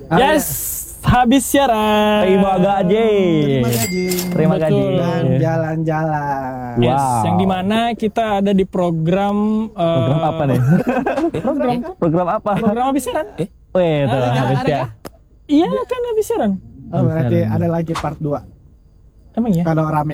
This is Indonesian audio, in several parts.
Yes, habis siaran. Terima gaji. Terima gaji. Betul. Dan jalan-jalan. Yes, Wow. yang dimana kita ada di program Program apa nih? Program apa? Program habis siaran. Weh, itu habis ya. Iya kan habis siaran. Oh, berarti ada lagi part 2 Emang ya? kalau rame.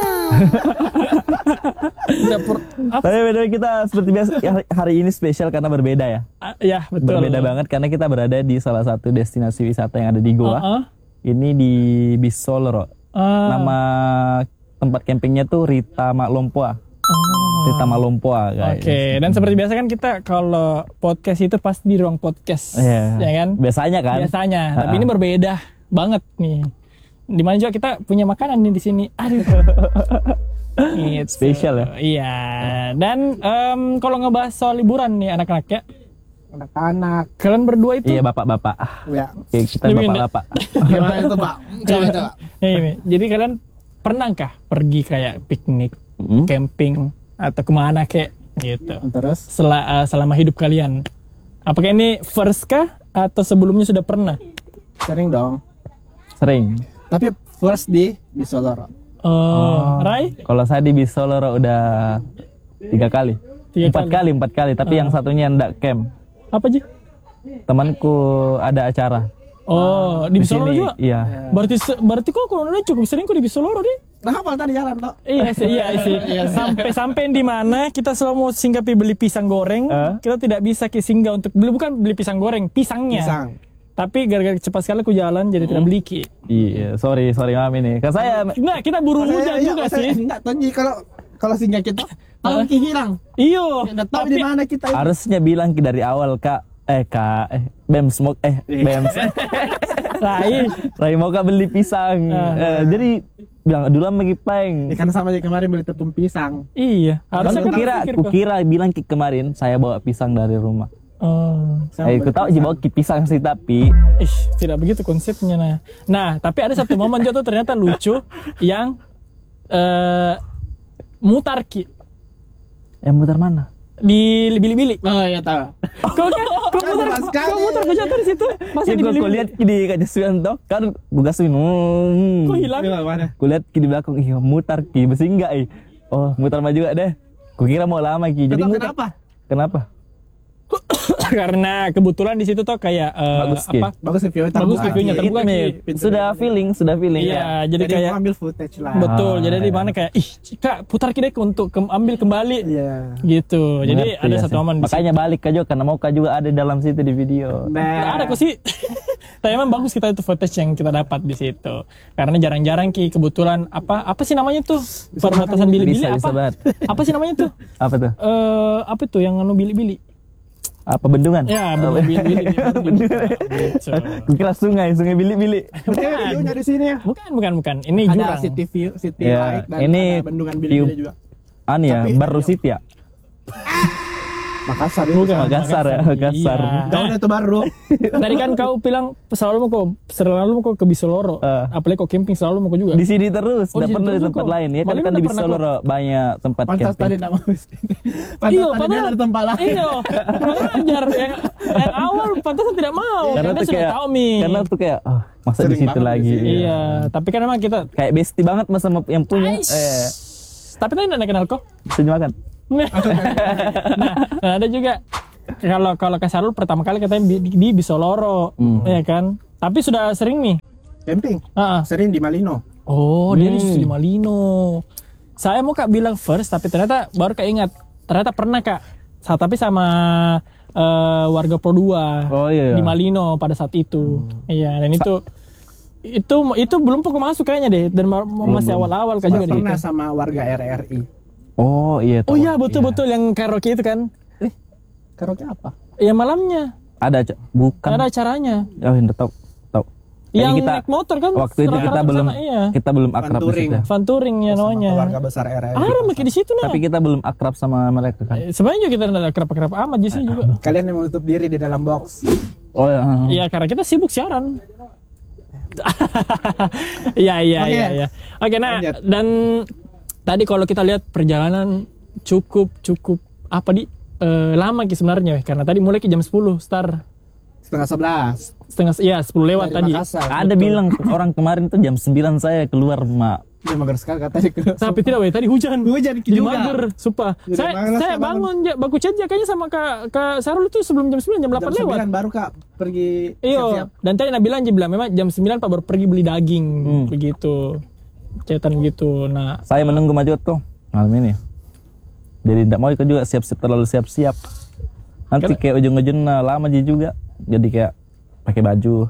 Tapi beda kita seperti biasa hari ini spesial karena berbeda ya. Ya betul. Berbeda banget karena kita berada di salah satu destinasi wisata yang ada di Goa. Ini di Bisoloro. Nama tempat campingnya tuh Rita Malompoa. Rita Malompoa guys. Oke, dan seperti biasa kan kita kalau podcast itu pasti di ruang podcast, Iya. ya kan? Biasanya kan? Biasanya, tapi ini berbeda banget nih. Dimana juga kita punya makanan nih di sini. Aduh. Gitu. Spesial ya? Iya. Dan kalau ngebahas soal liburan nih anak-anak ya, Anak-anak. kalian berdua itu Iya bapak-bapak. Ya. Oke, kita Ini bapak-bapak. Gimana itu, Pak? Coba. Ini, jadi kalian pernahkah pergi kayak piknik, camping atau kemana kayak gitu? Terus Selama hidup kalian, apakah ini first kah atau sebelumnya sudah pernah? sering dong. Sering. Tapi first di Bisoloro. Rai? Kalau saya di Bisoloro udah 3 kali. 4 kali. Tapi yang satunya ndak camp. Apa sih? Temanku ada acara. Oh, di Bisoloro sini, juga? Iya. Berarti kok corona cukup sering kok di Bisoloro deh? Nah, apa tadi jalan, Tok? Iya sih. Sampai di mana kita selalu mau singgah beli pisang goreng, kita tidak bisa singgah untuk bukan beli pisang goreng, pisangnya. Pisang. Tapi gara-gara cepat sekali aku jalan jadi tidak beli ki. Iya, sorry mami nih. Kan saya Nah, kita buru hujan juga sih. Enggak tahu nih kalau singgah kita tahu hilang. Iyo. Enggak tahu di mana kita. harusnya bilang dari awal Bems Bems. Rai mau kak beli pisang. Jadi bilang dulu sama Gipeng. Kan sama aja kemarin beli tepung pisang. Iya. Harusnya Kukira bilang kemarin saya bawa pisang dari rumah. Aku tahu sih bawa pisang sih tapi tidak begitu konsepnya. Nah, tapi ada satu momen juga tuh ternyata lucu yang mutar ki. Yang mutar mana? Di bili-bili. Oh iya tahu. Kau mutar berjatuh di situ. Masa di Gue bili-bili? lihat di kaca Suyanto kan gue gasuin. Kok hilang? Mana? Gue lihat di belakang mutar ki besi enggak Oh mutar maju juga deh. Kukira mau lama ki. Jadi mutar. Kenapa? Karena kebetulan di situ tuh kayak Bagus, Ki. Bagus reviewnya reviewnya terbuka Ki. Sudah feeling. Iya, jadi kayak ambil footage lah. betul. Jadi di mana kayak Kak, putar kita untuk ambil kembali. Iya. Gitu. Jadi Ngerti ada ya satu sih. momen di Makanya balik aja karena mau kak juga ada dalam situ di video. Nggak ada kok sih. Tapi emang bagus kita itu footage yang kita dapat di situ. Karena jarang-jarang Ki kebetulan apa sih namanya tuh? Perbatasan bili-bili Bisa apa? banget. Apa sih namanya tuh? Apa tuh? Apa tuh yang bili-bili? Apa bendungan? Ya, bili-bili. Gitu. Kukira sungai bili-bili. Videonya di sini ya. Bukan. Ini Ada jurang. city view, city Ya, light dan ini ada bendungan Bili-Bili juga. Ya, Tapi- baru City ya. Makassar itu. Makassar ya, Makassar. Iya. Tahun itu baru. Tadi kan kau bilang selalu mau ke Bisoloro. Apalagi kau camping selalu mau juga. Di sini terus, Oh, di tidak sini pernah di terus tempat kok. lain ya. Malah Kan di udah pernah Bisoloro banyak tempat Pantas tadi camping. enggak mau. Pantas Iya, tadi dia ada tempat lain. Iya, ngajar yang awal pantasan tidak mau. Karena tuh sudah kayak, tahu Mi. karena tuh kayak, masa di Sering situ banget lagi. di sini. Iya, tapi kan emang kita. Kayak bestie banget mas sama yang punya. Tapi tadi nggak kenal kok. Bisa dimakan. Nah, ada juga kalau ke Sarul pertama kali katanya di Bisoloro, ya kan. Tapi sudah sering nih. Camping. Ah. Sering di Malino. Oh, dia di Malino. Saya mau Kak bilang first, tapi ternyata baru keingat. Ternyata pernah Kak. Tapi sama warga Pro 2 Oh iya. di Malino pada saat itu. Iya, dan itu belum pokok masuk kayaknya deh, dan masih awal-awal kan juga Pernah gitu. sama warga RRI. Oh iya. Oh iya, betul yang karaoke itu kan. Karaoke apa? Ya malamnya Ada bukan. ada acaranya. Oh tidak tahu. Yang kita naik motor kan. waktu itu kita rata-rata belum sana, iya. kita belum akrab di Touring. situ. Fun touring ya Sama namanya. keluarga besar RRI. Ada makin di situ nah. Tapi kita belum akrab sama mereka kan. Sebenarnya juga kita tidak kerap amat di sini juga. Kalian yang menutup diri di dalam box. Oh ya. Iya, karena kita sibuk siaran. Iya. Oke, nah, Lanjut. dan tadi kalau kita lihat perjalanan cukup apa di lama Ki sebenarnya, karena tadi mulai ke jam 10 start. setengah 11. Iya 10 lewat Dari tadi. Makassar. Ada bilang orang kemarin tuh jam 9 saya keluar, Mak. Ya mager sekali katanya. Tapi tidak, weh, tadi hujan. Hujan Jadi juga. mager, sumpah. Jadi malas Saya Kak, bangun, baku chat ya kayaknya sama Kak Sarul itu sebelum jam 9, jam 8 Jam lewat. 9 baru Kak pergi Iya, siap-siap. dan tadi Nabila Anji bilang memang jam 9 Pak baru pergi beli daging, begitu. Cetan gitu. Nah, Saya menunggu maju tuh malam ini. Jadi tidak mau ikut juga terlalu siap-siap. Nanti kayak ujung-ujung lama juga. Jadi kayak pakai baju.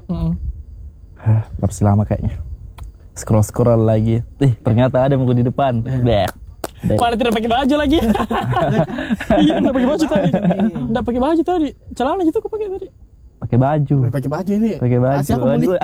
Masih lama kayaknya. Scroll lagi. Ternyata ada buku di depan. Mana tidak pakai baju lagi? Iya, tidak pakai baju tadi. Tidak pakai baju tadi. Celana gitu kok pakai tadi. Pakai baju. Pakai baju ini. Pakai baju. Siapa mau Aduh.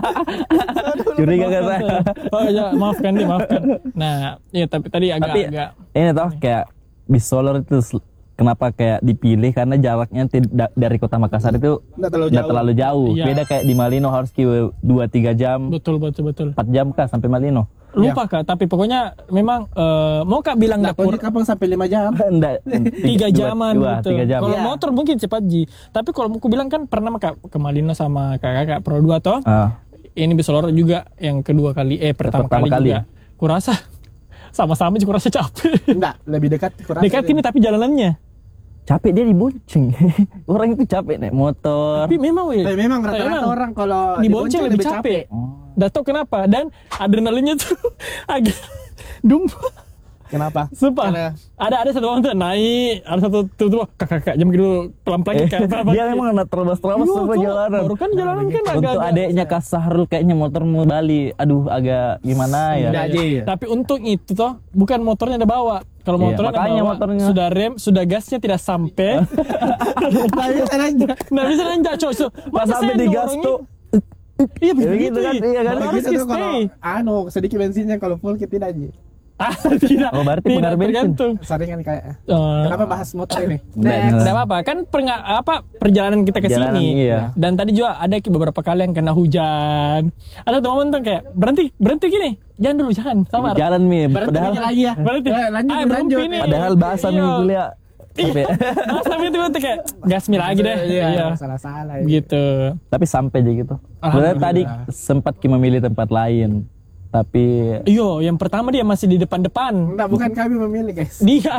Curiga kan saya. Oh ya, maafkan. Nah, ya tapi tadi Tapi agak ini toh kayak bis Solar itu kenapa kayak dipilih karena jaraknya tidak dari kota Makassar itu Nggak terlalu jauh. Iya. Beda kayak di Malino harus 2-3 jam, betul. 4 jam kah sampai Malino? Lupa Kak, tapi pokoknya memang mau Kak bilang Nah, dapur kapan sampai 5 jam? Enggak, 3 jaman gitu. 3 jam. Kalau Iya. motor mungkin cepat Ji. Tapi kalau aku bilang kan pernah Kak ke Malino sama kakak Pro 2 toh. Ini bis Solar juga yang kedua kali pertama kali juga. Kurasa sama-sama juga kurasa capek. Enggak, lebih dekat kurang. Dekat ini tapi jalanannya. Capek dia dibonceng. Orang itu capek naik motor. Tapi memang weh. Tapi memang rata-rata Memang. orang kalau Dibonceng lebih capek. Nggak tahu kenapa, dan adrenalinnya tuh agak dumpah. Kenapa? Sumpah. Karena- Ada satu orang tuh naik, ada satu tuh kakak jam gitu pelan-pelan Kak. Dia memang anak terabas-terabas Iya, sama Kak. jalanan. Baru kan jalanan kan Untuk agak. adeknya Kak Sahrul kayaknya motor mau Bali. Aduh, agak gimana ya. Enggak aja. Tapi untuk itu toh bukan motornya ada bawa. Kalau Iya, motornya ada makanya bawa, motornya. sudah rem, sudah gasnya tidak sampai. Nah, bisa lanjut. Nggak bisa nanjak coy. So, Pas masa sampai saya di gas dorongin- tuh. Iya gitu begitu kan, iya kan? Harus Begitu tuh kalau stay. sedikit bensinnya kalau full kita tidak aja. Tidak. Oh, berarti tidak benar bensin. tergantung. Saringan kayak. Eh, Kenapa bahas motor ini? Tidak apa-apa kan perjalanan kita ke Perjalanan, sini. iya. Dan tadi juga ada beberapa kali yang kena hujan. Ada tuh momen tuh kayak berhenti gini. Jangan dulu, jangan. Sabar. Jalan Mi, Berarti padahal lagi ya. Berhenti. Lanjut, Berhenti lanjut. nih. padahal bahasa Mi Iya. kuliah. Sampai Tapi itu kayak gasmi lagi deh. Iya. Salah-salah. Gitu. tapi sampai aja gitu. Sebenarnya tadi sempat memilih tempat lain. Tapi Iyo, yang pertama dia masih di depan-depan. Enggak, bukan kami memilih, guys. Dia,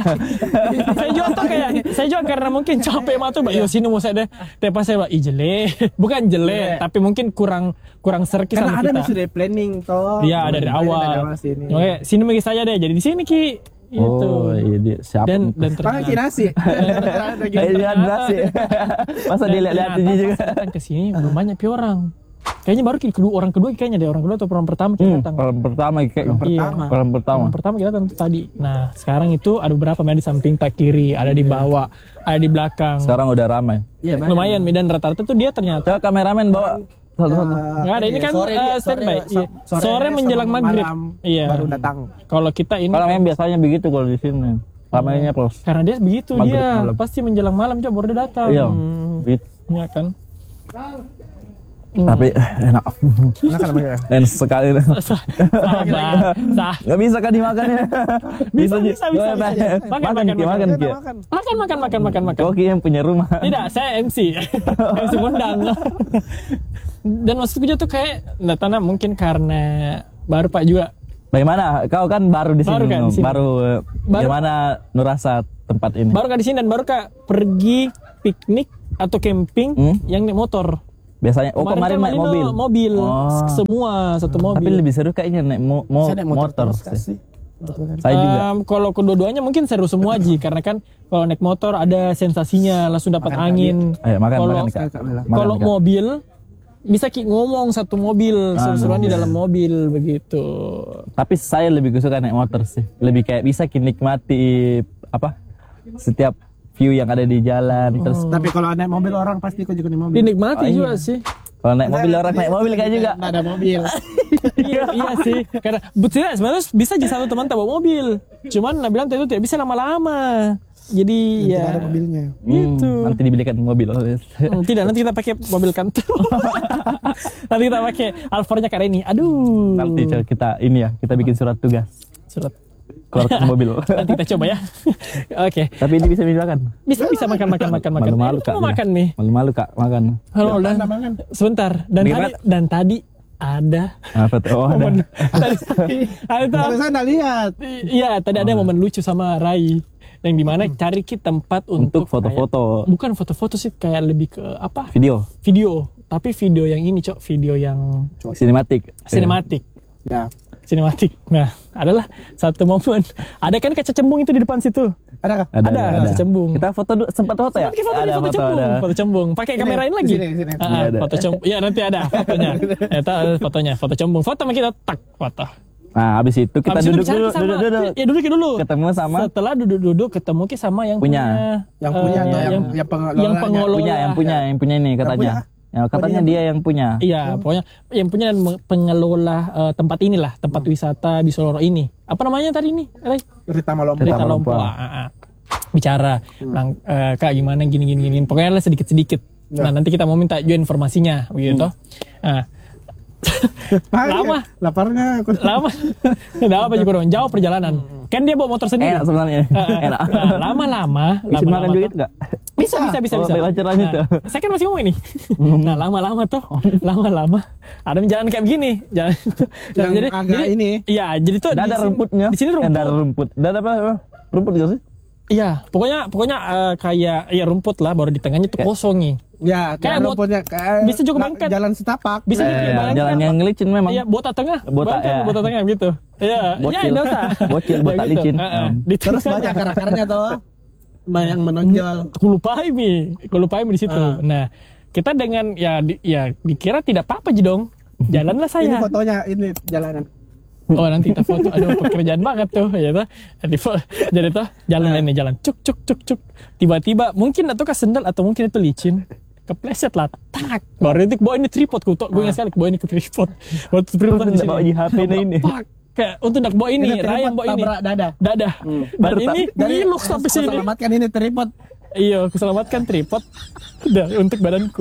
saya juga karena mungkin capek mah tuh, Mbak. Yo sini mau saya deh. Tapi pas saya, ih jelek, bukan jelek, tapi mungkin kurang serkis Karena sama ada kita. nih sudah planning toh. Iya, dari awal. sini. Oke, sini bagi saya deh. Jadi di sini Ki. Gitu. oh iya dia siapa? Dan Pakai nasi. Dia nasi. Masa dilihat-lihat aja juga. Datang ke sini belum banyak pi orang. Kayaknya baru orang kedua kayaknya deh, orang kedua atau orang pertama kita datang. Orang pertama kayak Iya. orang pertama. Orang pertama kita datang tuh tadi. Nah, sekarang itu ada beberapa di samping tak kiri, ada di bawah, ada di belakang. Sekarang udah ramai. Iya, Lumayan, dan rata-rata tuh dia ternyata Coba kameramen bawa satu-satu. nggak ada, ini kan standby. Iya. Sore sama menjelang maghrib. malam Iya. Baru datang. Kalau kita ini Kalau memang biasanya begitu kalau di sini. Ramainya terus. karena dia begitu Maghrib dia malam. pasti menjelang malam coba baru dia datang. Iya. Gitu. Iya kan. Tapi enak. Enak kan namanya? Enak sekali. Sabar. Gak bisa kan dimakannya? Bisa. Makan Makan. Koki yang punya rumah. Tidak, saya MC. MC undang. Dan maksudku juga tuh kayak Natana mungkin karena baru Pak juga. Bagaimana? Kau kan baru di sini. Baru kan di sini. Baru gimana ngerasa tempat ini? Baru Kak di sini dan baru Kak pergi piknik atau camping yang naik motor. Biasanya kemarin kan naik Malino mobil. Mobil. Semua satu mobil. Tapi lebih seru kayaknya naik Saya naik motor. terus kasih. Saya juga. Kalau kedua-duanya mungkin seru semua Ji, karena kan kalau naik motor ada sensasinya, langsung dapat angin. Ayo makan Kalau- makan Kak. Makan, Kalau Kak. mobil bisa ngomong satu mobil, seru-seruan di dalam mobil begitu. Tapi saya lebih suka naik motor sih. Lebih kayak bisa nikmati setiap view yang ada di jalan. Terus Tapi kalau naik mobil orang pasti ikut juga naik mobil. Dinikmati juga sih. kalau naik mobil orang naik mobil kayak juga. Nggak ada mobil. Iya sih. Karena sebenarnya bisa jadi satu teman tak bawa mobil. Cuman Nah bilang itu tidak bisa lama-lama. Jadi Tidak ada ya mobilnya. gitu. Nanti dibelikan mobil. Tidak, nanti kita pakai mobil kantor. Nanti kita pakai Alphardnya Kak Reni. Aduh. Nanti coba kita bikin surat tugas. Surat. keluar ke mobil. Nanti kita coba ya. Oke. Tapi ini bisa dimakan. Bisa makan. Malu-malu Kak. Mau makan nih. Malu-malu Kak makan. Halo dan sebentar. Dan tadi ada. Apa tuh? Oh, ada. Kalau saya nggak lihat. Iya, tadi ada momen lucu sama Rai. Yang dimana cari tempat untuk foto-foto. Bukan foto-foto sih, kayak lebih ke apa? Video. Tapi video yang ini, Cok. Video yang sinematik. Ya. Sinematik. Nah, adalah satu momen. Ada kan kaca cembung itu di depan situ. Ada. Kaca cembung. Kita sempat foto ya? Foto cembung. Pakai kamera ini lagi. Sini. Foto cembung. Ya nanti ada fotonya. Fotonya. Foto cembung. Foto sama kita foto. Nah, habis itu kita duduk. Ya duduk dulu. Ketemu sama. Setelah duduk ketemu sama yang punya. Yang punya ini katanya. Ya, katanya dia yang punya. Iya, pokoknya yang punya dan pengelola tempat inilah, tempat wisata di Soloro ini. Apa namanya tadi ini? Rita Malompo. Bicara, Kak gimana gini. Pokoknya lah sedikit-sedikit. Nah, nanti kita mau minta juga informasinya, begitu. Nah, lama. Enggak apa juga dong, jauh perjalanan. Kan dia bawa motor sendiri. Enak sebenarnya. Enak. Lama-lama. Bisa makan duit enggak? Bisa. Saya kan masih ngomong ini. Nah, lama-lama ada jalan kayak begini. Jadi ini. Iya, jadi tuh ada rumputnya. Di sini rumput. Ada rumput. Ada apa? Rumput enggak sih? Iya, pokoknya kayak rumput lah, baru di tengahnya tuh kosong nih. Ya, kayak rumputnya bisa juga bangkat. Jalan setapak. Bisa juga jalan yang ngelicin memang. Iya, botak tengah. Botak tengah gitu. Iya, enggak usah. Bocil botak licin. Terus banyak akar-akarnya tuh. Banyak menonjol. Kulupai di situ. Nah, kita dengan dikira tidak apa-apa aja dong. Jalanlah saya. Ini fotonya, ini jalanan. Oh, nanti kita foto. Aduh, pekerjaan banget tuh, ya tuh. Jadi tuh jalan. Cuk. Tiba-tiba mungkin atau sendal atau mungkin itu licin. Kepleset lah. Tak. Baru itu bawa ini tripod. Gue ingat sekali bawa ini ke tripod. Waktu tripod di sini. Bawa HP ini. Kayak untuk nak bawa ini, Rai yang bawa ini. Dada. Dan ini ngiluk sampai sini. Selamatkan ini tripod. Iya, aku selamatkan tripod. Udah untuk badanku.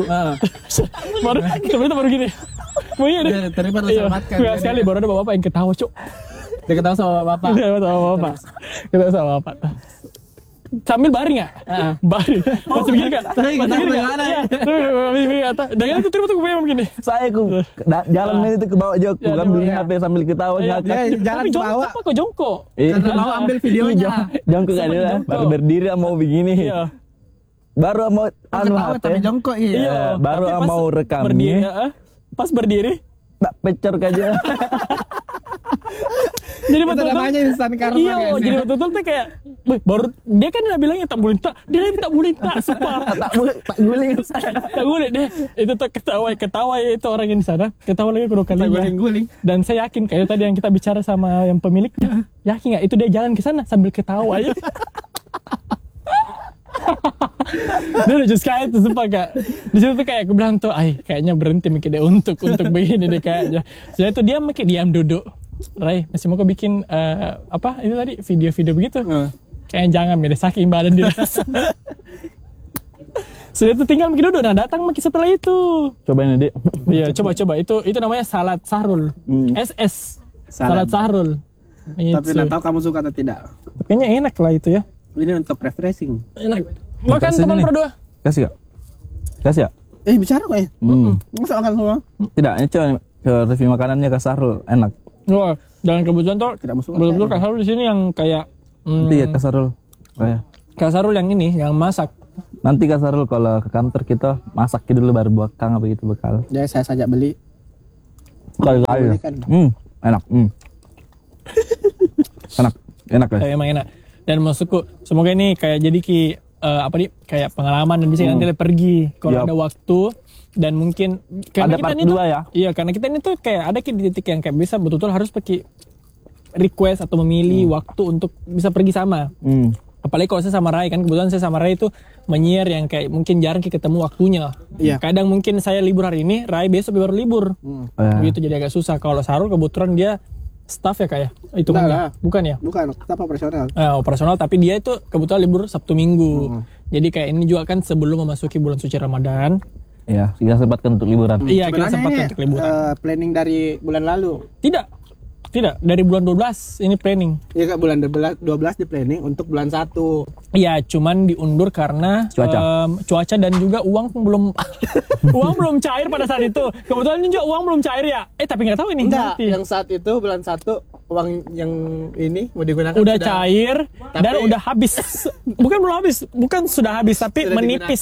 baru gini. Iya, tripod selamatkan. Iya, sekali baru ada bapak yang ketawa, Cuk. Dia ketawa sama bapak. Ketawa sama bapak. Sambil baring ya? Baring. Masih begini kan? Masih begini kata. Dan itu tripod aku begini. Saya jalan itu ke bawah jok, ambil HP sambil ketawa ngakak. Jalan ke bawah. Apa kok jongkok? Mau ambil videonya. Jongkok ada, baru berdiri mau begini. Baru mau HP. Tapi jongkok iya. Baru mau rekamnya. Pas berdiri tak pecor aja. Jadi betul namanya instan karma. Iya, jadi betul tuh kayak baru dia kan bilangnya tak boleh tak. Dia tak boleh tak sumpah. Tak boleh deh. Itu tuh ketawa itu orang yang di sana. Ketawa lagi kedua kalinya. Guling. Dan saya yakin kayak tadi yang kita bicara sama yang pemiliknya. Yakin enggak itu dia jalan ke sana sambil ketawa aja. Dia lucu sekali tuh sumpah Kak. Di situ tuh kayak aku bilang tuh, kayaknya berhenti mikir dia untuk begini deh kayaknya. Jadi tuh dia mikir diam duduk. Rai, masih mau bikin apa itu tadi video-video begitu? Kayaknya jangan deh, saking badan dia. Sudah tuh tinggal mikir duduk, nah datang mikir setelah itu. Cobain Dek. Iya, coba. Itu namanya salad sahrul. SS. Salad sahrul. Tapi nggak tahu kamu suka atau tidak. Kayaknya enak lah itu ya. Ini untuk refreshing. Enak. Makan teman berdua. Kasih ya? Bicara kok ya? Masa makan semua? Tidak, ini coba review makanannya Kak Sahrul, enak. Wah, dan kebetulan tuh betul-betul Kak Sahrul di sini yang kayak iya Kak Sahrul. Kak Sahrul yang ini, yang masak. Nanti Kak Sahrul kalau ke kantor kita masak dulu baru belakang apa gitu bekal. Ya saya saja beli. Kali-kali. Enak. Enak ya. Emang enak. Dan maksudku semoga ini kayak jadi kayak pengalaman dan bisa nanti pergi kalau ada waktu dan mungkin karena ada kita part ini 2 tuh, ya. Iya, karena kita ini tuh kayak ada di titik yang kayak bisa betul-betul harus pakai request atau memilih waktu untuk bisa pergi sama. Apalagi kalau saya sama Rai kan, kebetulan saya sama Rai itu menyiar yang kayak mungkin jarang ketemu waktunya. Iya. Kadang mungkin saya libur hari ini, Rai besok baru libur. Begitu jadi agak susah. Kalau Sahrul kebetulan dia staff ya kayak itu bukan ya? Bukan, staff operasional. Operasional, tapi dia itu kebetulan libur Sabtu Minggu. Jadi kayak ini juga kan sebelum memasuki bulan suci Ramadan. Iya, kita sempatkan untuk liburan. Iya, kita sempat untuk liburan. Planning dari bulan lalu. Tidak. Tidak, dari bulan 12 ini planning. Iya Kak, bulan 12 di planning untuk bulan 1. Iya, cuman diundur karena cuaca dan juga uang belum uang belum cair pada saat itu. Kebetulan ini juga uang belum cair ya. Tapi nggak tahu ini. Enggak, nanti. yang saat itu bulan 1 uang yang ini mau digunakan udah cair dan udah habis. Bukan belum habis, bukan sudah habis tapi sudah menipis.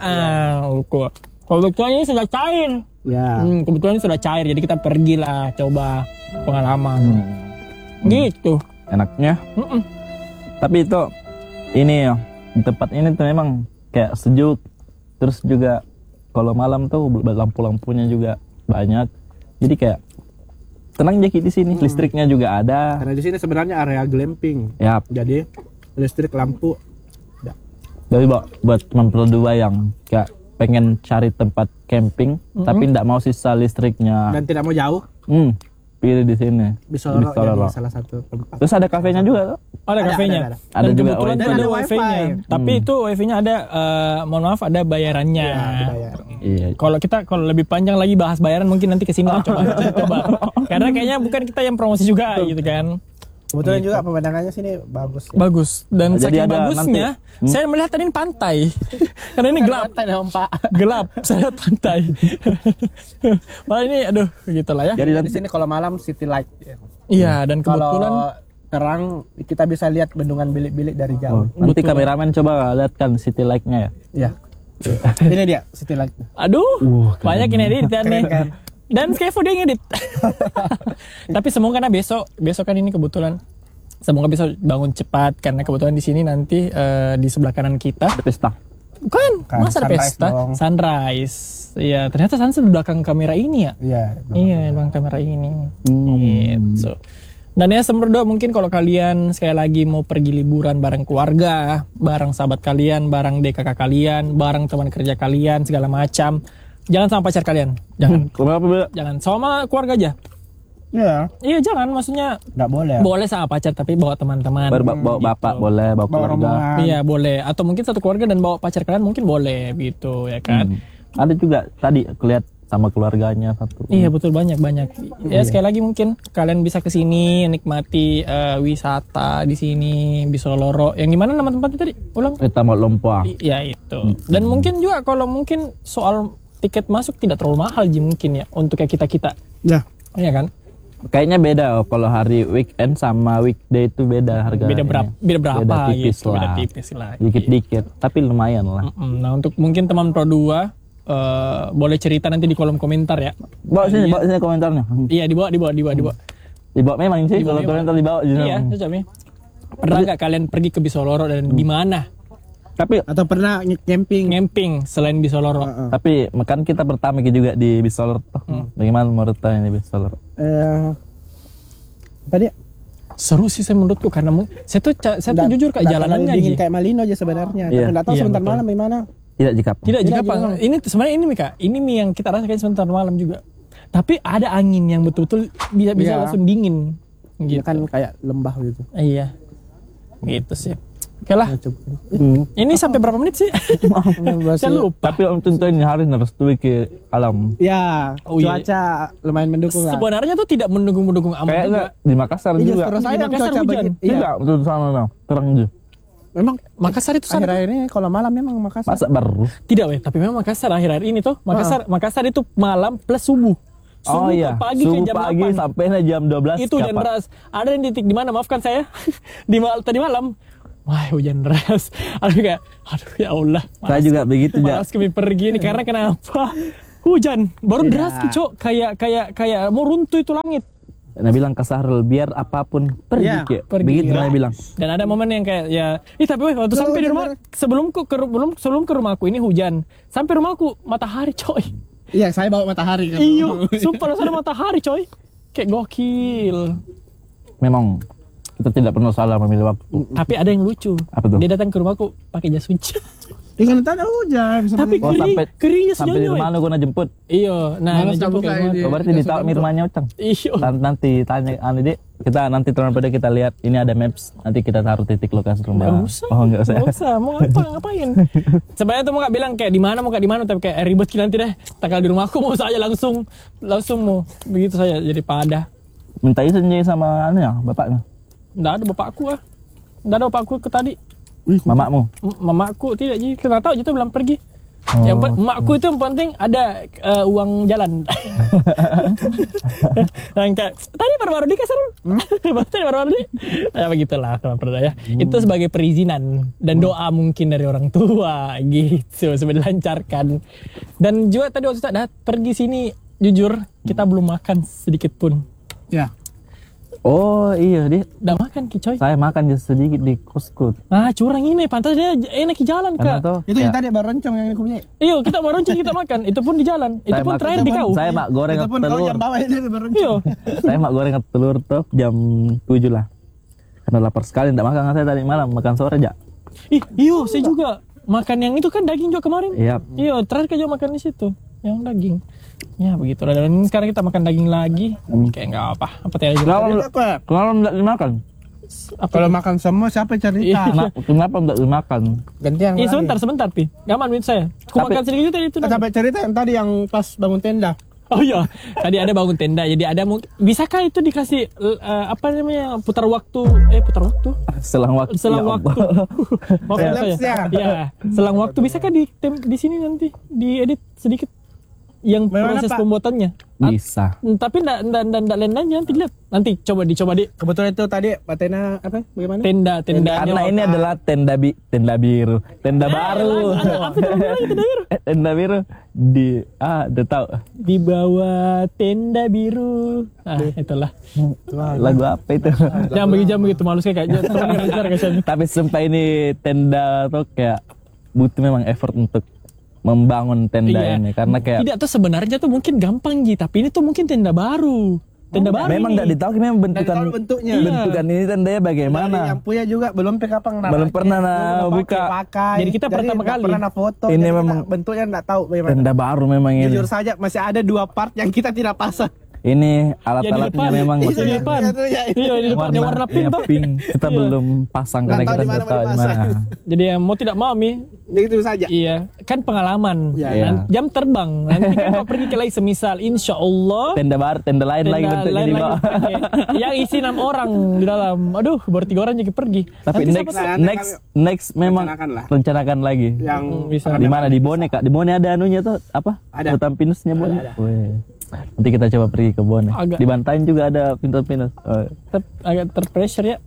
Iya. Kebetulan ini sudah cair. Ya. Kebetulan ini sudah cair, jadi kita pergilah coba pengalaman. Gitu. Enaknya. Tapi itu ini ya, di tempat ini tuh memang kayak sejuk. Terus juga kalau malam tuh lampu-lampunya juga banyak. Jadi kayak tenang aja di sini. Listriknya juga ada. Karena di sini sebenarnya area glamping. Ya. Jadi listrik lampu. Jadi buat teman berdua yang kayak pengen cari tempat camping tapi tidak mau sisa listriknya dan tidak mau jauh, pilih di sini. Bisoloro jadi salah satu tempat. Terus ada kafenya juga tuh. Ada kafenya. Ada juga kebetulan ada wifi-nya. Tapi itu wifi-nya ada mohon maaf ada bayarannya. Ya, dibayar. Iya. Kalau lebih panjang lagi bahas bayaran mungkin nanti kesini coba. Karena kayaknya bukan kita yang promosi juga gitu kan. Kebetulan juga pemandangannya sini bagus. Ya. Bagus dan jadi saking bagusnya saya melihat tadi ini pantai. Karena ini gelap. Gelap, saya lihat pantai. Malah ini aduh gitulah ya. Jadi di sini kalau malam city light. Iya, dan kebetulan kalau terang kita bisa lihat bendungan bilik-bilik dari jauh. Nanti kameramen coba lihatkan city light-nya ya. Iya. Ini dia city light. Aduh, banyak ini editan nih. Kan? Dan Kevo dia ngedit. Tapi semoga karena besok kan ini kebetulan semoga bisa bangun cepat karena kebetulan di sini nanti di sebelah kanan kita ada pesta. Bukan, masa ada pesta? Dong. Sunrise. Iya, ternyata sunset di belakang kamera ini ya. Iya, belakang kamera ini. Gitu. Dan ya semberdo mungkin kalau kalian sekali lagi mau pergi liburan bareng keluarga, bareng sahabat kalian, bareng DKK kalian, bareng teman kerja kalian segala macam. Jangan sama pacar kalian, jangan sama keluarga aja. Iya jangan, maksudnya nggak boleh. Boleh sama pacar tapi bawa teman-teman. Bawa bapak boleh, bawa keluarga. Iya boleh, atau mungkin satu keluarga dan bawa pacar kalian mungkin boleh gitu ya kan. Ada juga tadi kelihatan sama keluarganya satu. Iya betul banyak. Ya sekali lagi mungkin kalian bisa kesini nikmati wisata di sini Bisoloro. Yang gimana nama tempatnya tadi? Ulang. Rita Malompoa. Iya itu. Dan mungkin juga kalau mungkin soal tiket masuk tidak terlalu mahal mungkin ya untuk kayak kita. Ya. Iya kan? Kayaknya beda kalau hari weekend sama weekday itu beda harganya. Beda berapa beda tipis gitu. lah. Beda tipis lah. Dikit-dikit, tapi lumayan lah. Nah untuk mungkin teman Pro 2 boleh cerita nanti di kolom komentar ya. Bawa sini komentarnya. Iya dibawa. Dibawa memang sih kalau komentar dibawa. Iya, cocok nih. Pernah nggak kalian pergi ke Bisoloro dan di mana? Atau pernah camping selain Bisoloro. Tapi makan kita pertama juga di Bisoloro. Bagaimana menurut kalian di Bisoloro? Tadi seru sih saya menurutku karena saya tuh jujur kayak jalanannya dingin kayak Malino aja sebenarnya. Tapi nggak tahu sebentar malam gimana. Tidak jika ini sebenarnya ini Mika, ini yang kita rasakan sebentar malam juga. Tapi ada angin yang betul-betul bisa langsung dingin. Gitu. Kan kayak lembah gitu. Iya. Gitu sih. Oke lah. Ini sampai berapa menit sih? Saya lupa. Tapi om tentuin hari harus tuh ke alam. Ya, cuaca lumayan mendukung lah. Sebenarnya tuh tidak mendukung amat juga. Di Makassar juga. Di Makassar hujan. Tidak, betul sama terang juga. Memang Makassar itu akhir-akhir ini kalau malam memang Makassar. Masa baru? Tidak weh, tapi memang Makassar akhir-akhir ini tuh Makassar itu malam plus subuh. Subuh iya. Pagi subuh ke jam pagi 8. Sampai jam 12. Itu hujan deras. Ada yang titik di mana? Maafkan saya. Tadi malam. Wah hujan deras. Aduh ya Allah. Saya juga begitu ya. Malas kami pergi ini karena kenapa? Hujan baru deras Cok. Kayak mau runtuh itu langit. Nah bilang ke Sahrul biar apapun pergi begitu dia bilang. Dan ada momen yang kayak tapi waktu sampai di rumah sebelum ke rumahku ini hujan. Sampai rumahku matahari coy. Iya saya bawa matahari kan. Iya sumpah ada matahari coy. Kayak gokil. Memang kita tidak pernah salah memilih waktu. Tapi ada yang lucu. Apa tuh? Dia datang ke rumahku pakai jas hujan. Dengan tanda hujan. Tapi keringnya sampai di mana gua jemput. Iya, nah jemput kayak berarti di tahu rumahnya Ucang. Iya. Nanti tanya Dek. Kita nanti teman pada kita lihat ini ada maps. Nanti kita taruh titik lokasi rumah. Enggak usah. Mau ngapain? Sebenarnya tuh mau enggak bilang kayak di mana tapi kayak ribet nanti deh. Tak di rumahku mau saja langsung mau begitu saja jadi pada. Minta izin aja sama bapaknya. Nggak ada bapakku Nggak ada bapakku ke tadi. Mamamu? Mamaku tidak, jadi kena tahu gitu bilang pergi. Yang emakku itu yang penting ada uang jalan. Dan kayak tadi baru-baru dikasih tadi baru-baru di. Ya begitulah kalau pernah ya. Itu sebagai perizinan dan doa mungkin dari orang tua gitu supaya dilancarkan. Dan juga tadi waktu itu pergi sini jujur kita belum makan sedikit pun. Ya. Oh iya dia. Udah makan Ki coy. Saya makan just sedikit di kosku. Curang ini pantas dia enak di jalan Kak. Itu yang tadi baru rencong yang aku punya. Iya kita baru rencong kita makan. Itu pun di jalan. Itu pun terakhir di kau. Saya mak goreng Itu pun kau telur. yang bawa ini baru rencong. Iya. Saya mak goreng telur tuh jam 7 lah. Karena lapar sekali enggak makan saya tadi malam, makan sore aja. Iya saya juga makan yang itu kan daging juga kemarin. Iya. Iya terakhir juga makan di situ yang daging. Ya begitu lah. Dan sekarang kita makan daging lagi. Kayak nggak apa tidak Kenapa enggak dimakan? Kalau makan semua siapa cerita? Kenapa enggak dimakan? Gantian. Sebentar pi. Gaman duit saya. Aku makan sedikit tadi itu. Sampai cerita yang tadi yang pas bangun tenda. Oh iya, tadi ada bangun tenda. Jadi ada bisakah itu dikasih apa namanya putar waktu? Selang waktu. Selang Ya waktu. Waktu saya. Iya, selang waktu bisakah di sini nanti diedit sedikit yang proses pembuatannya? Bisa. Tapi enggak lain-lain nanti lihat. Nanti coba di. Kebetulan itu tadi Patena apa? Bagaimana? Tenda. Karena ini adalah tenda biru. Tenda baru. Apa namanya tenda biru? Tenda biru udah tahu. Di bawah tenda biru. Itulah. Lagu apa itu? Jangan begitu malu sekali kayak teman. Tapi sumpah ini tenda tuh kayak butuh memang effort untuk membangun tenda ini karena kayak tidak tuh sebenarnya tuh mungkin gampang tapi ini tuh mungkin tenda baru. Memang enggak ditahu memang bentuknya. Bentukan ini tendanya bagaimana. Yang punya juga belum pernah buka. Jadi kita pertama kali pernah foto. Ini memang bentuknya enggak tahu bagaimana. Tenda baru memang ini. Jujur saja masih ada 2 part yang kita tidak pasang. Ini alat-alatnya memang masih di depan. Iya, di depan yang warna pink tuh. Kita belum pasang karena kita tidak tahu di mana. Jadi mau tidak mau itu saja. Iya, kan pengalaman. Jam terbang. Nanti kan kalau pergi ke lain semisal insya Allah tenda lain lagi bentuknya di bawah. Yang isi 6 orang di dalam. Aduh, baru 3 orang jadi pergi. Tapi next memang rencanakan lagi. Yang bisa di mana di Bone Kak? Di Bone ada anunya tuh apa? Ada. Hutan pinusnya Bone. Nanti kita coba pergi ke Bone. Di Bantaing juga ada pinus-pinus. Agak terpressure ya.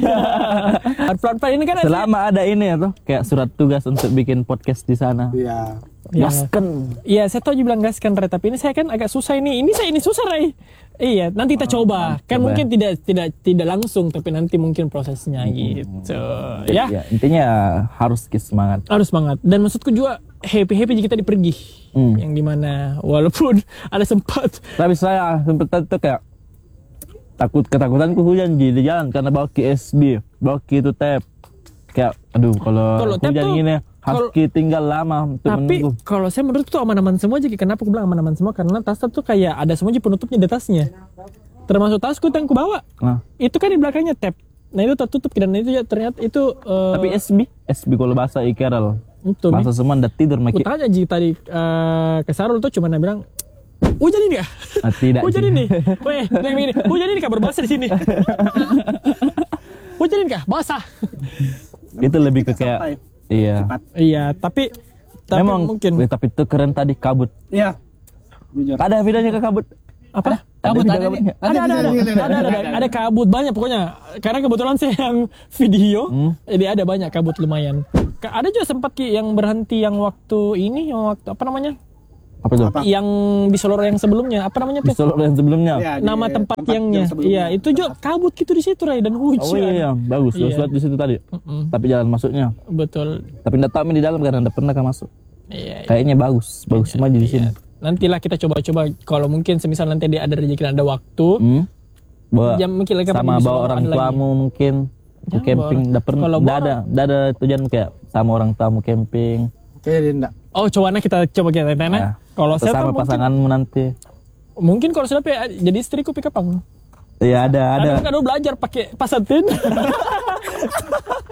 Pelan-pelan ini kan selama ada ini ya tuh kayak surat tugas untuk bikin podcast di sana. Iya. Gaskan. Iya, saya tahu bilang gaskan Ray, tapi ini saya kan agak susah ini. Ini susah Ray. Iya, nanti kita coba. Kan mungkin tidak langsung tapi nanti mungkin prosesnya gitu. Ya. Intinya harus semangat. Harus semangat. Dan maksudku juga happy jika kita pergi. Yang dimana walaupun ada sempat. Tapi saya sempat itu kayak ketakutanku hujan di jalan karena bawa KSB, bawa itu tab. Kayak aduh kalau hujan gini harus tinggal lama untuk menunggu. Tapi kalau saya menurut tuh aman-aman semua aja. Kenapa aku bilang aman-aman semua? Karena tas tuh kayak ada semua aja penutupnya di tasnya. Termasuk tasku yang aku bawa. Itu kan di belakangnya tab. Nah itu tertutup dan itu ya ternyata itu. Tapi SB kalau bahasa Ikeral. Bahasa semua ndak tidur makin. Aku tanya Ji tadi ke Sarul tuh cuma bilang hujan ini kah? Tidak. Hujan ini. Weh, hujan ini kah berbahasa di sini? Hujan ini kah? Basah. Itu lebih ke kayak Iya, tapi memang mungkin. Tapi itu keren tadi kabut. Iya. Ada videonya ke kabut. Apa? Kabut ada kabut banyak pokoknya. Karena kebetulan saya yang video, jadi ada banyak kabut lumayan. Ada juga sempat yang berhenti yang waktu apa namanya? Apa itu? Yang di Solor yang sebelumnya, apa namanya? Di Solor yang sebelumnya. Ya, nama tempat yangnya. Iya, itu juga kabut gitu di situ Ray dan hujan. Oh iya, bagus. Lihat di situ tadi. Tapi jalan masuknya. Betul. Tapi enggak tahu di dalam karena enggak pernah masuk. Iya. Kayaknya bagus semua di sini. Nantilah kita coba-coba kalau mungkin semisal nanti ada rezeki ada waktu. Mungkin sama bawa orang tuamu mungkin. Camping enggak pernah. Enggak ada tujuan kayak sama orang tamu camping. Kayaknya enggak. Oh, kita coba kita tanya. Kalau saya sama pasanganmu nanti. Mungkin kalau sudah jadi istriku pick up. Iya ada. Kan udah belajar pakai pasantin.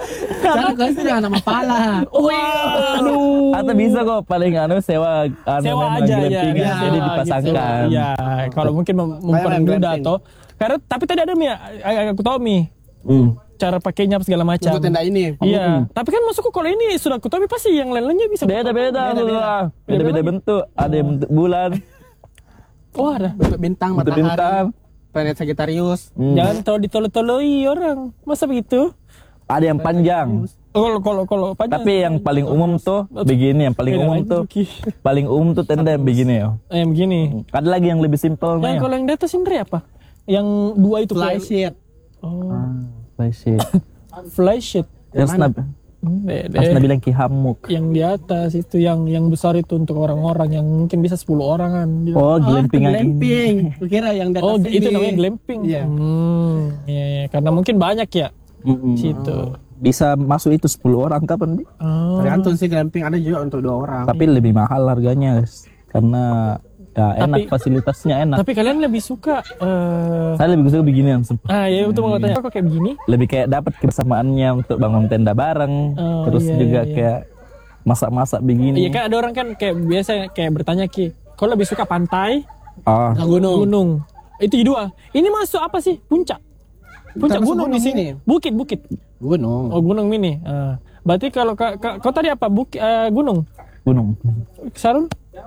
Jangan kau istri dengan nama pala. Aduh. Atau bisa kok paling sewa Sewa aja ya. jadi dipasangkan. Iya, kalau mungkin mempermudah atau karena tapi tadi ada Mi, aku tahu Mi. Cara pakainya segala macam. Untuk tenda ini. Iya, tapi kan maksudku kalau ini sudah aku tahu pasti yang lain-lainnya bisa Beda-beda bentuk. Ada yang bentuk bulan, Oh, ada. Bentuk bintang, bentuk matahari. bintang. Planet Sagittarius. Jangan tahu ditolo-toloi orang. Masa begitu? Ada yang panjang. Kalau panjang. Tapi yang paling umum tuh begini, yang paling umum tuh tenda yang begini ya. Yang begini. Ada lagi yang lebih simpel Yang kalau yang di atas ini apa? Yang dua itu Fly sheet. Oh, Flysheet. fly sheet. Yang Asna bilang kihamuk. Yang di atas itu yang besar itu untuk orang-orang yang mungkin bisa 10 orangan. Oh, glamping. Glamping. Kukira yang di atas Oh, ini. itu namanya glamping. Iya. Iya, karena mungkin banyak ya. Situ. Bisa masuk itu 10 orang kapan, Bi? Tergantung sih glamping, ada juga untuk 2 orang. Tapi lebih mahal harganya, guys. Karena ya enak, fasilitasnya enak. Tapi kalian lebih suka Saya lebih suka beginian. ya itu mau tanya kok kayak begini? Lebih kayak dapat kebersamaannya untuk bangun tenda bareng. Terus juga kayak masak-masak begini. Iya kan ada orang kan kayak biasa kayak bertanya Ki, kau lebih suka pantai gunung? Itu dua. Ini masuk apa sih? Puncak gunung di sini. Bukit. Gunung. Oh, gunung mini. Berarti kalau kau tadi apa? Gunung. Sarul?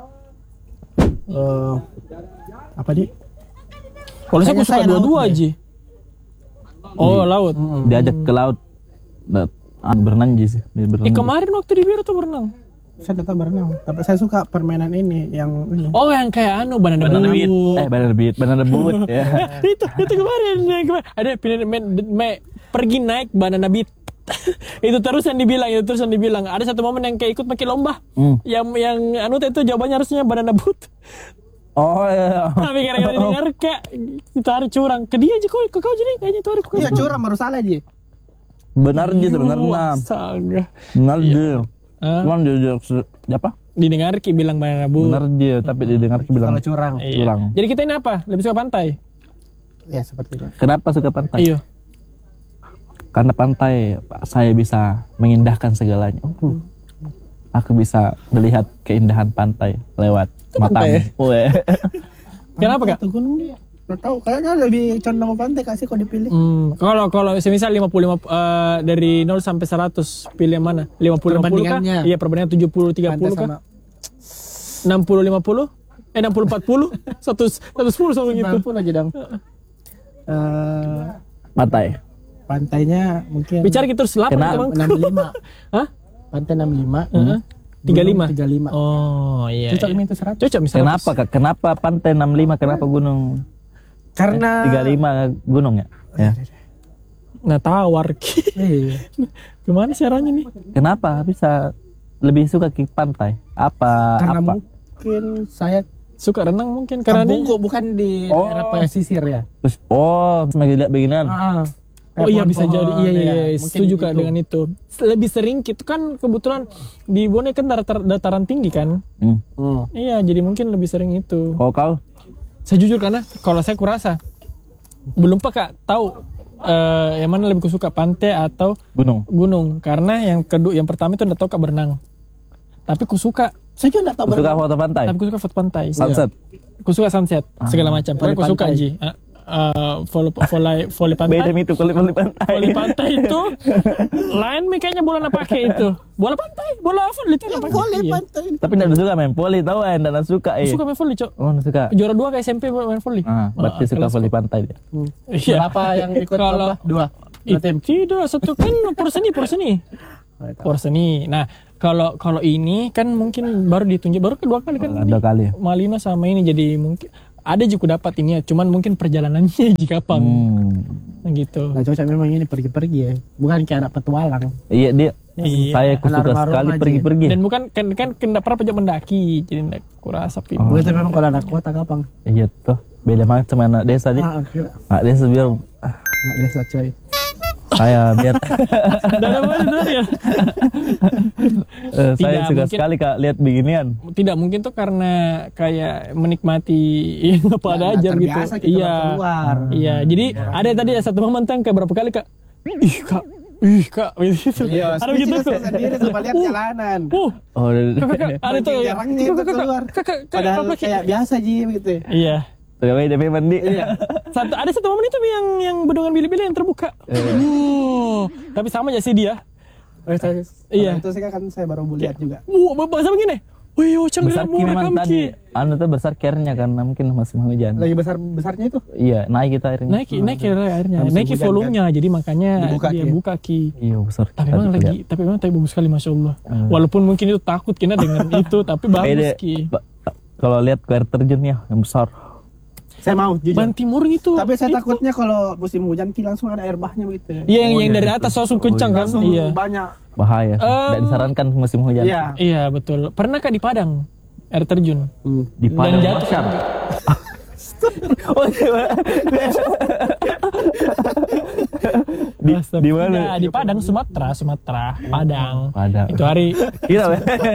Apa di? Kalau saya suka dua-dua aja. Oh, laut. Diajak ke laut. Berenang sih. Kemarin waktu di Biru tuh berenang. Saya tetap berenang, tapi saya suka permainan ini yang ini. Oh, yang kayak banana beat ya. itu kemarin ada pergi naik banana beat. itu terus yang dibilang ada satu momen yang kayak ikut pakai lomba. Yang itu jawabannya harusnya banana boot. Oh iya. Tapi gara-gara dengar kayak ditarik curang ke dia aja kau jadi kayaknya tarik. Iya, curang baru salah aja. Benar aja sebenarnya. Benar aja. Cuman dia apa? Didengar Ki bilang banana boot. Benar aja, tapi didengar Ki bilang curang. Iya. Jadi kita ini apa? Lebih suka pantai? Ya, seperti itu. Kenapa suka pantai? Iya. Karena pantai saya bisa mengindahkan segalanya. Aku bisa melihat keindahan pantai lewat matamu. Kenapa Kak? Gunung dia. Nggak tahu, kayaknya lebih condong ke pantai kasih kok dipilih. Kalau semisal 55 dari 0 sampai 100 pilih yang mana? 50-50 kah? Iya, perbandingan 70-30 kah? 60-50? 60-40? 110 sama gitu. 90 aja dong. Pantainya mungkin bicara gitu terus 8 Bang. 65. Hah? Pantai 65. 35. 35. Oh iya. Cocok minta 100. Cocok misalnya. Kenapa Kak? Kenapa pantai 65? Kenapa gunung? Karena 35 gunung ya? Ya. Nah, tawar. Gimana caranya nih? Kenapa bisa lebih suka ke pantai? Karena mungkin saya suka renang mungkin karena Bungkuk bukan di daerah pesisir ya. Terus semakin lihat beginian. Oh iya bisa jadi. Iya. Setuju Kak dengan itu. Lebih sering gitu kan kebetulan di Bone kan dataran tinggi kan. Iya, jadi mungkin lebih sering itu. Oh, kau? Saya jujur karena kalau saya kurasa belum Kak tahu yang mana lebih suka pantai atau gunung. Karena yang pertama itu udah tahu Kak berenang. Tapi ku suka. Saya juga enggak tahu berenang. Suka foto pantai. Tapi ku suka foto pantai. Sunset. Ku suka sunset segala macam. Pokoknya ku suka Ji. Volley pantai. Beda itu volley pantai. Volley pantai itu lain kayaknya bola nak pakai itu. Bola pantai, bola volley itu pakai. Volley pantai. Tapi enggak suka main volley tahu enggak suka Suka main volley, Cok. Oh, suka. Juara 2 ke SMP main volley. Berarti suka volley pantai dia. Iya. Berapa yang ikut lomba? 2 tim. Tidak, satu kan Porseni. Nah, kalau ini kan mungkin baru ditunjuk baru kedua kali kan. 2 kali. Malino sama ini jadi mungkin ada juga dapat ini ya, cuman mungkin perjalanannya jika gampang. Gitu. Nah, cocok memang ini pergi-pergi ya. Bukan kayak anak petualang. Iya, dia. Saya suka sekali pergi-pergi. Dan bukan kan enggak pernah pajak mendaki, jadi enggak kurasa pin. Itu memang kalau anak kota gampang. Iya tuh. Beda banget sama anak desa nih. Anak desa biar anak desa coy. Saya biar saya suka sekali Kak lihat beginian. Tidak mungkin tuh karena kayak menikmati apa ada aja gitu. Iya. Jadi ada tadi satu momen kayak berapa kali Kak. Ih Kak, Ih kak, gitu. Iya, Ada begitu tuh. sendiri coba lihat jalanan. Oh, Kakak, ada tuh. Jarangnya itu keluar. Padahal kayak biasa Ji begitu. Iya. Tapi DP mandi. Iya. Ada satu momen itu yang bedongan bili-bili yang terbuka. Tapi sama aja sih dia. Iya. Itu kan saya baru lihat juga. Bahasa begini. Wih, Ocang besar ki memang tadi. Anu tuh besar care-nya karena mungkin masih hujan. Lagi besarnya itu? Iya, naik kita akhirnya. Naik airnya. Naik volumenya, jadi makanya dia buka ki. Iya, besar. Tapi memang bagus sekali, masya Allah. Walaupun mungkin itu takut kena dengan itu, tapi bagus ki. Kalau lihat air terjunnya yang besar. Saya mau jujur. Bantimurung itu. Tapi saya takutnya kalau musim hujan ki langsung ada air bahnya begitu. Iya, yang dari atas langsung kencang kan? Iya. Banyak. Bahaya. Tidak disarankan musim hujan. Iya, betul. Pernah kah di Padang air terjun? Di Padang dan jatuh. Di mana? Di Padang, Sumatera, Padang. Itu hari. Iya,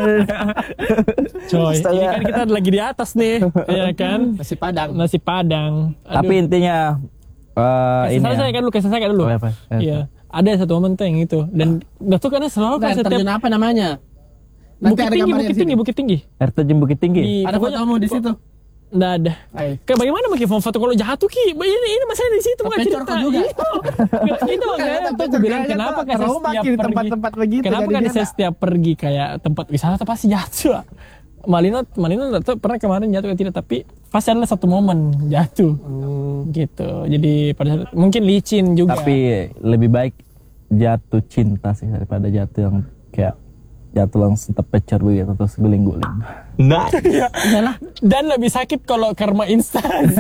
coy. Ini kan kita lagi di atas nih, ya kan? Nasi Padang. Aduh. Tapi intinya ini. Kasih saya dulu. Iya. Ada satu momen tuh yang itu dan itu karena selalu kan setiap terjun apa namanya? Bukit tinggi. Air terjun Bukit Tinggi. Ada fotomu di situ? Nggak ada. Kayak bagaimana makin foto kalau jatuh ki? Ini masalah di situ bukan cerita. Juga. Itu kan aku bilang kenapa kayak setiap tempat-tempat begitu. Kenapa kan saya setiap pergi kayak tempat wisata pasti jatuh. Malino pernah kemarin jatuh tidak, tapi pasti ada satu momen jatuh. Gitu. Jadi pada mungkin licin juga. Tapi lebih baik jatuh cinta sih daripada jatuh yang kayak jatuh langsung terpecer begitu terus guling-guling. Nah, iyalah. Dan lebih sakit kalau karma instan.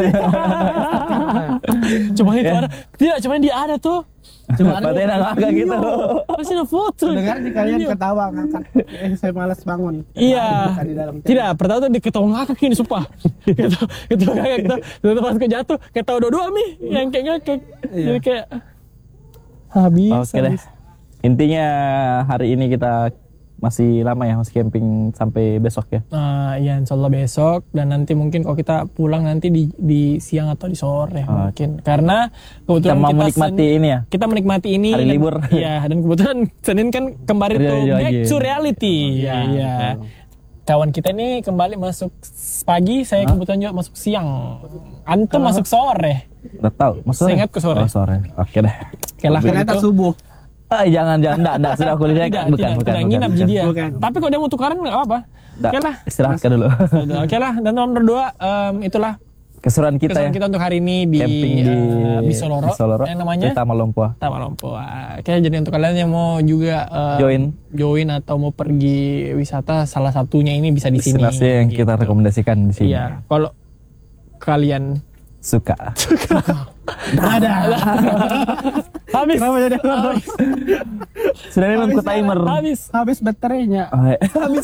Cuma itu ada. Tidak, cuma dia ada tuh. Cuma ada yang agak gitu. Pasti ada foto. Dengar di kalian ketawa ngakak. Saya malas bangun. Iya. Tidak, pertama tuh ketawa ngakak ini sumpah. Ketawa ngakak. Terus pas jatuh ketawa dua-dua mi yang kayak ngakak. Jadi kayak habis. Oke deh. Intinya hari ini kita masih lama ya, masih camping sampai besok ya. Iya, insya Allah besok, dan nanti mungkin kalau kita pulang nanti di siang atau di sore mungkin, karena kebetulan kita menikmati ini ya. Kita menikmati ini hari libur. Iya, dan kebetulan Senin kan kembali tuh back to reality. Iya. Kawan kita ini kembali masuk pagi, saya kebetulan juga masuk siang. Antum masuk sore. Udah tahu, masuk saya ingat ke sore. Oh, sore. Oke deh. Ternyata subuh. Jangan, enggak, sudah aku lihat bukan. Nginap jadi ya. Tapi kalau dia mau tukaran enggak apa-apa. Oke lah. Istirahatkan dulu. Oke lah, dan nomor 2 itulah keseruan kita untuk hari ini di camping di Bisoloro yang namanya Taman Lompoa. Oke, jadi untuk kalian yang mau juga join atau mau pergi wisata, salah satunya ini bisa di sini. Destinasi yang kita rekomendasikan di sini. Iya, kalau kalian suka. Ada. Habis. Kenapa jadi habis? Sudah memang ke timer. Habis baterainya. Habis.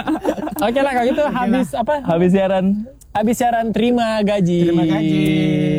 Oke lah kalau gitu habis apa? Habis siaran. Terima gaji.